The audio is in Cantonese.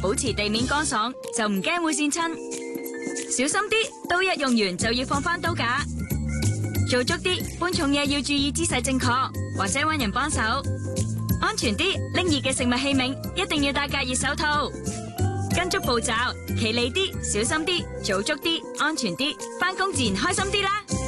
保持地面乾爽，就唔驚會跣親。小心啲，刀一用完就要放返刀架。做足啲，搬重嘢要注意姿勢正確，或者搵人幫手。安全啲，拎熱嘅食物器皿一定要戴隔熱手套。跟足步驟，企理啲，小心啲，做足啲，安全啲，返工自然開心啲啦。